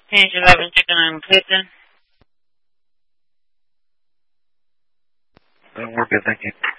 Page 11, chicken on Clifton. We're good, thank you.